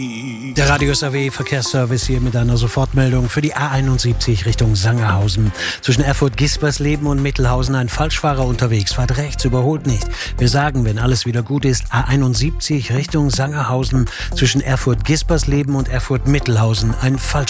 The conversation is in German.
Der Radius AW Verkehrsservice hier mit einer Sofortmeldung für die A71 Richtung Sangerhausen. Zwischen Erfurt-Gispersleben und Mittelhausen ein Falschfahrer unterwegs. Fahrt rechts, überholt nicht. Wir sagen, wenn alles wieder gut ist, A71 Richtung Sangerhausen. Zwischen Erfurt-Gispersleben und Erfurt-Mittelhausen ein Falschfahrer.